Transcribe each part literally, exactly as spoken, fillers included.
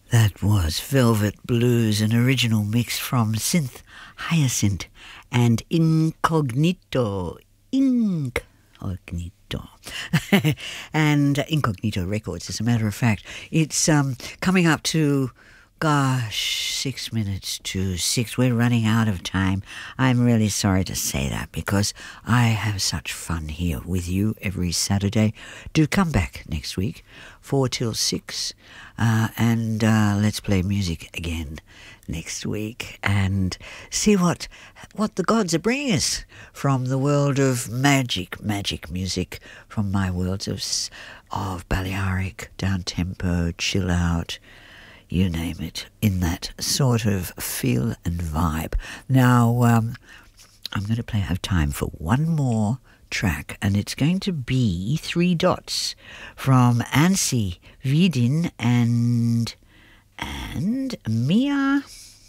That was Velvet Blues, an original mix from Synth Hyacinth and Incognito. Incognito. and Incognito Records, as a matter of fact. It's um, coming up to, gosh, six minutes to six. We're running out of time. I'm really sorry to say that because I have such fun here with you every Saturday. Do come back next week, four till six. Uh, and uh, let's play music again next week and see what what the gods are bringing us from the world of magic, magic music, from my worlds of of Balearic, down-tempo, chill out, you name it, in that sort of feel and vibe. Now, um, I'm going to play, have time for one more track, and it's going to be Three Dots from Anssi Vidin and and Mia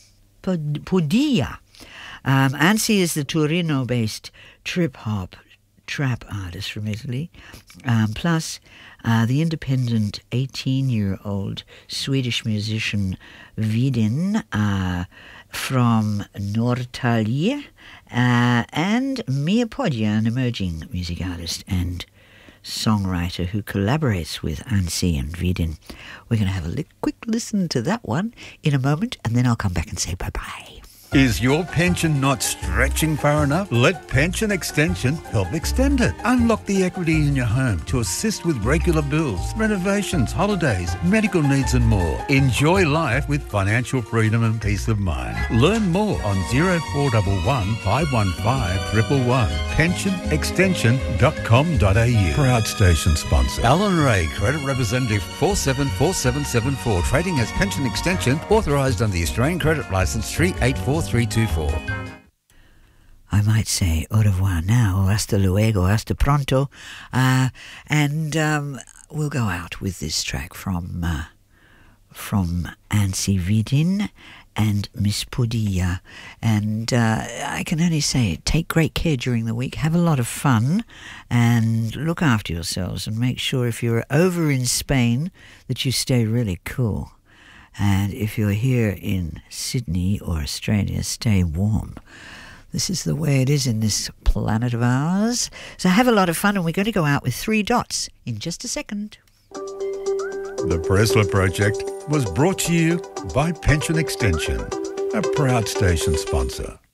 Podia. Um, Anssi is the Torino-based trip-hop trap artist from Italy, um, plus uh, the independent eighteen-year-old Swedish musician Vidin uh, from Norrtälje, uh, and Mia Podia, an emerging music artist and songwriter who collaborates with Anssi and Vidin. We're going to have a li- quick listen to that one in a moment, and then I'll come back and say bye-bye. Is your pension not stretching far enough? Let Pension Extension help extend it. Unlock the equity in your home to assist with regular bills, renovations, holidays, medical needs and more. Enjoy life with financial freedom and peace of mind. Learn more on zero four one one, five one five, one one one. pension extension dot com dot a u. Proud station sponsor. Alan Ray, Credit Representative four seven four seven seven four. Trading as Pension Extension, authorised under the Australian Credit Licence three eight four three two four. I might say au revoir now, or hasta luego, hasta pronto, uh, and um, we'll go out with this track from uh, from Anssi Vidin and Miss Podia. And uh, I can only say, take great care during the week, have a lot of fun, and look after yourselves, and make sure if you're over in Spain that you stay really cool. And if you're here in Sydney or Australia, stay warm. This is the way it is in this planet of ours. So have a lot of fun, and we're going to go out with Three Dots in just a second. The Pressler Project was brought to you by Pension Extension, a proud station sponsor.